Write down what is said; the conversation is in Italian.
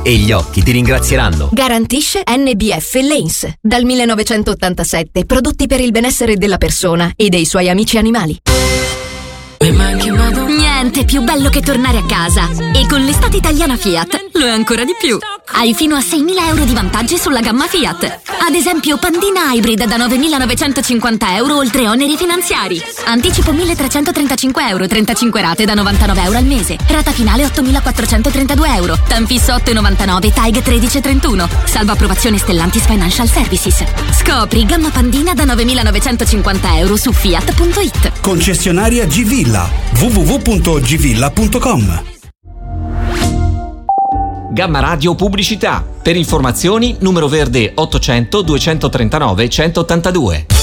e gli occhi ti ringrazieranno. Garantisce NBF Lanes. Dal 1987, prodotti per il benessere della persona e dei suoi amici animali. Niente più bello che tornare a casa. E con l'estate italiana Fiat lo è ancora di più. Hai fino a 6.000 euro di vantaggi sulla gamma Fiat. Ad esempio Pandina Hybrid da 9.950 euro oltre oneri finanziari. Anticipo 1.335 euro, 35 rate da 99 euro al mese. Rata finale 8.432 euro. Tanfisso 8,99, TAG 13,31. Salvo approvazione Stellantis Financial Services. Scopri gamma Pandina da 9.950 euro su Fiat.it. Concessionaria G-Villa, www.gvilla.com. Gamma Radio Pubblicità. Per informazioni numero verde 800 239 182.